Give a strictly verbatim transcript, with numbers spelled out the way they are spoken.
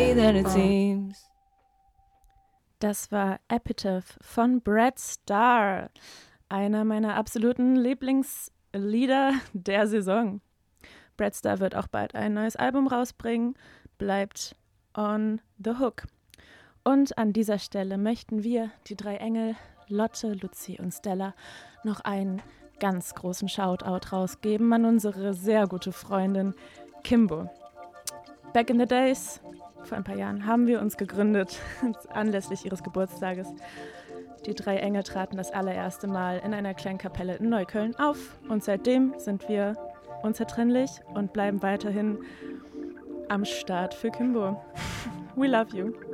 way than it seems. Das war Epitaph von Brad Starr, einer meiner absoluten Lieblingslieder der Saison. Brad Starr wird auch bald ein neues Album rausbringen, bleibt on the hook. Und an dieser Stelle möchten wir, die drei Engel, Lotte, Luzi und Stella, noch einen ganz großen Shoutout rausgeben an unsere sehr gute Freundin Kimbo. Back in the days, vor ein paar Jahren, haben wir uns gegründet, anlässlich ihres Geburtstages. Die drei Engel traten das allererste Mal in einer kleinen Kapelle in Neukölln auf und seitdem sind wir unzertrennlich und bleiben weiterhin am Start für Kimbo. We love you.